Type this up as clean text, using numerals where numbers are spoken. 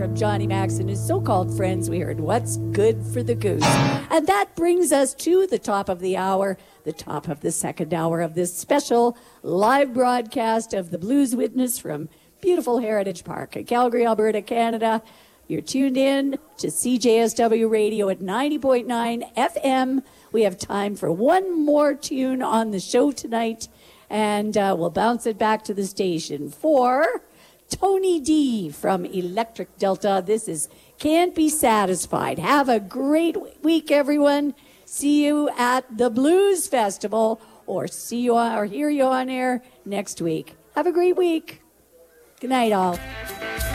From Johnny Max and his so-called friends, we heard What's Good for the Goose. And that brings us to the top of the hour, the top of the second hour of this special live broadcast of the Blues Witness from beautiful Heritage Park in Calgary, Alberta, Canada. You're tuned in to CJSW Radio at 90.9 FM. We have time for one more tune on the show tonight, and we'll bounce it back to the station for Tony D from Electric Delta. This is Can't Be Satisfied. Have a great week, everyone. See you at the Blues Festival, or see you or hear you on air next week. Have a great week. Good night, all.